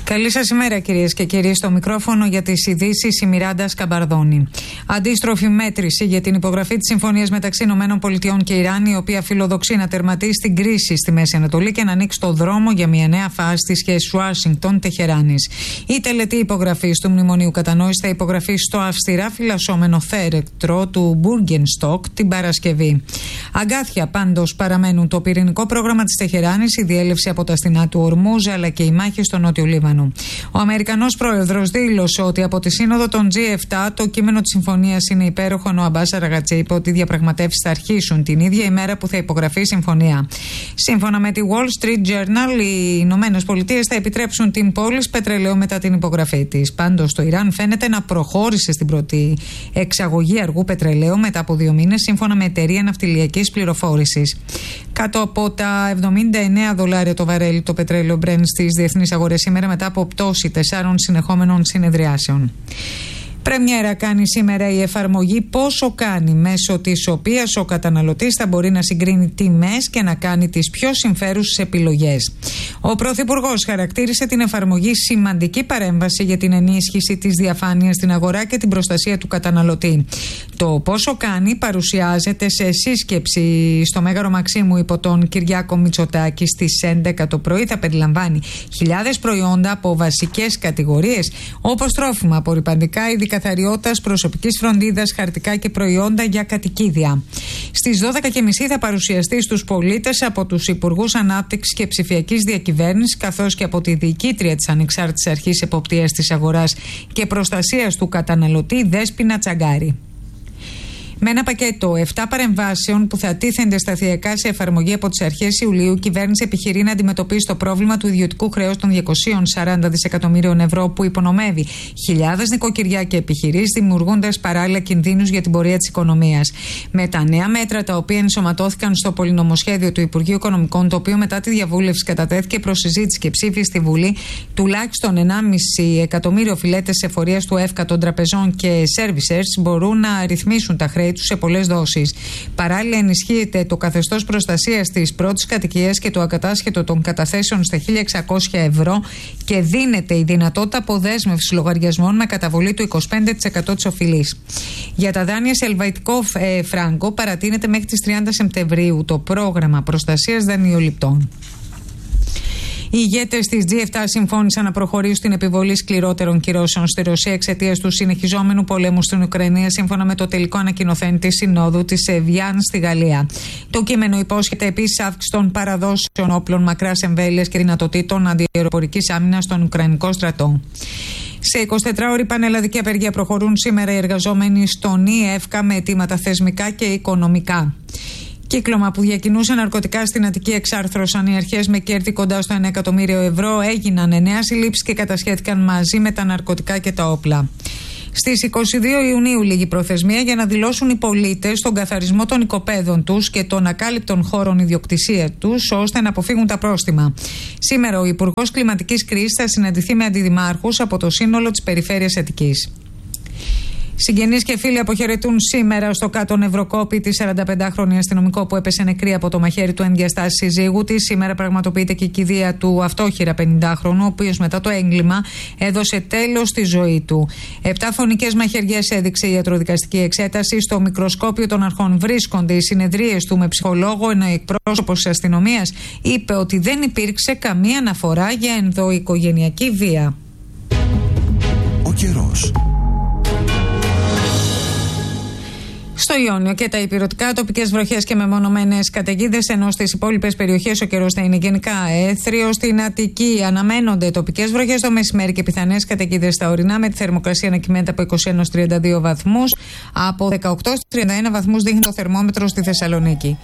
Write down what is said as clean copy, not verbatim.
Καλή σας ημέρα, κυρίες και κύριοι. Στο μικρόφωνο για τις ειδήσεις η Μιράντα Σκαμπαρδόνη. Αντίστροφη μέτρηση για την υπογραφή της συμφωνίας μεταξύ ΗΠΑ και Ιράν, η οποία φιλοδοξεί να τερματίσει την κρίση στη Μέση Ανατολή και να ανοίξει το δρόμο για μια νέα φάση της σχέσης Ουάσιγκτον-Τεχεράνης. Η τελετή υπογραφής του Μνημονίου Κατανόησης θα υπογραφεί στο αυστηρά φυλασσόμενο θέρετρο του Μπούργενστοκ την Παρασκευή. Αγκάθια πάντως παραμένουν το πυρηνικό πρόγραμμα της Τεχεράνης, η διέλευση από τα στενά του Ορμούζ αλλά και οι μάχες στο Νότιο Λίβανο. Ο Αμερικανός πρόεδρος δήλωσε ότι από τη σύνοδο των G7 το κείμενο της συμφωνίας είναι υπέροχο, ενώ ο Αμπάς Αραγατζή είπε ότι οι διαπραγματεύσεις θα αρχίσουν την ίδια ημέρα που θα υπογραφεί η συμφωνία. Σύμφωνα με τη Wall Street Journal, οι Ηνωμένες Πολιτείες θα επιτρέψουν την πώληση πετρελαίου μετά την υπογραφή της. Πάντως, το Ιράν φαίνεται να προχώρησε στην πρώτη εξαγωγή αργού πετρελαίου μετά από 2 μήνες, σύμφωνα με εταιρεία ναυτιλιακής πληροφόρησης. Κάτω από τα $79 το βαρέλι το πετρέλαιο Brent στις διεθνείς αγορές σήμερα, μετά από πτώση 4 συνεχόμενων συνεδριάσεων. Πρεμιέρα κάνει σήμερα η εφαρμογή Πόσο Κάνει, μέσω της οποίας ο καταναλωτής θα μπορεί να συγκρίνει τιμές και να κάνει τις πιο συμφέρουσες επιλογές. Ο Πρωθυπουργός χαρακτήρισε την εφαρμογή σημαντική παρέμβαση για την ενίσχυση της διαφάνειας στην αγορά και την προστασία του καταναλωτή. Το Πόσο Κάνει παρουσιάζεται σε σύσκεψη στο Μέγαρο Μαξίμου υπό τον Κυριάκο Μητσοτάκη στις 11 το πρωί. Θα περιλαμβάνει χιλιάδες προϊόντα από βασικές κατηγορίες όπως τρόφιμα, απορρυπαντικά, ειδικά καθαριότητας, προσωπικής φροντίδας, χαρτικά και προϊόντα για κατοικίδια. Στις 12.30 θα παρουσιαστεί στους πολίτες από τους Υπουργούς Ανάπτυξης και Ψηφιακής Διακυβέρνησης, καθώς και από τη διοικήτρια της Ανεξάρτητης Αρχής Εποπτείας της Αγοράς και Προστασίας του Καταναλωτή, Δέσποινα Τσαγκάρη. Με ένα πακέτο 7 παρεμβάσεων που θα τίθενται σταδιακά σε εφαρμογή από τις αρχές Ιουλίου, η κυβέρνηση επιχειρεί να αντιμετωπίσει το πρόβλημα του ιδιωτικού χρέους των 240 δισεκατομμύριων ευρώ που υπονομεύει χιλιάδες νοικοκυριά και επιχειρήσεις, δημιουργώντας παράλληλα κινδύνους για την πορεία της οικονομίας. Με τα νέα μέτρα, τα οποία ενσωματώθηκαν στο πολυνομοσχέδιο του Υπουργείου Οικονομικών, το οποίο μετά τη διαβούλευση κατατέθηκε προς συζήτηση και ψήφιση στη Βουλή, τουλάχιστον 1,5 εκατομμύριο φιλέτες εφορίας του ΕΦΚΑ των τραπεζών και servicers μπορούν να ρυθμίσουν τα χρέη τους σε πολλές δόσεις. Παράλληλα, ενισχύεται το καθεστώς προστασίας της πρώτης κατοικίας και το ακατάσχετο των καταθέσεων στα 1.600 ευρώ και δίνεται η δυνατότητα αποδέσμευσης λογαριασμών με καταβολή του 25% της οφειλής. Για τα δάνεια σε ελβετικό φράγκο παρατείνεται μέχρι τις 30 Σεπτεμβρίου το πρόγραμμα προστασίας δανειοληπτών. Οι ηγέτες της G7 συμφώνησαν να προχωρήσουν στην επιβολή σκληρότερων κυρώσεων στη Ρωσία εξαιτίας του συνεχιζόμενου πολέμου στην Ουκρανία, σύμφωνα με το τελικό ανακοινωθέν της Συνόδου της Εβιάν στη Γαλλία. Το κείμενο υπόσχεται επίσης αύξηση των παραδόσεων όπλων μακράς εμβέλειας και δυνατοτήτων αντιαεροπορικής άμυνας στον Ουκρανικό στρατό. Σε 24ωρη πανελλαδική απεργία προχωρούν σήμερα οι εργαζόμενοι στον ΙΕΦΚΑ με αιτήματα θεσμικά και οικονομικά. Κύκλωμα που διακινούσε ναρκωτικά στην Αττική εξάρθρωσαν οι αρχές με κέρδη κοντά στο 1 εκατομμύριο ευρώ. Έγιναν 9 συλλήψεις και κατασχέθηκαν μαζί με τα ναρκωτικά και τα όπλα. Στις 22 Ιουνίου λήγει προθεσμία για να δηλώσουν οι πολίτες τον καθαρισμό των οικοπαίδων τους και των ακάλυπτων χώρων ιδιοκτησία τους, ώστε να αποφύγουν τα πρόστιμα. Σήμερα ο Υπουργός Κλιματικής Κρίσης θα συναντηθεί με αντιδημάρχους από το σύνολο της περιφέρειας Αττικής. Συγγενείς και φίλοι αποχαιρετούν σήμερα στο Κάτω Νευροκόπη τη 45χρονη αστυνομικό που έπεσε νεκρή από το μαχαίρι του εν διαστάσεις συζύγου της. Σήμερα πραγματοποιείται και η κηδεία του αυτόχειρα 50χρονου, ο οποίος μετά το έγκλημα έδωσε τέλος στη ζωή του. 7 φωνικές μαχαιριές έδειξε η ιατροδικαστική εξέταση. Στο μικροσκόπιο των αρχών βρίσκονται οι συνεδρίες του με ψυχολόγο, ενώ εκπρόσωπος της αστυνομίας είπε ότι δεν υπήρξε καμία αναφορά για ενδοοικογενειακή βία. Ο καιρός. Στο Ιόνιο και τα ηπειρωτικά τοπικές βροχές και μεμονωμένες καταιγίδες, ενώ στις υπόλοιπες περιοχές ο καιρός θα είναι γενικά έθριος. Στην Αττική αναμένονται τοπικές βροχές το μεσημέρι και πιθανές καταιγίδες στα ορεινά, με τη θερμοκρασία να κυμαίνεται από 21 έως 32 βαθμούς. Από 18 έως 31 βαθμούς δείχνει το θερμόμετρο στη Θεσσαλονίκη.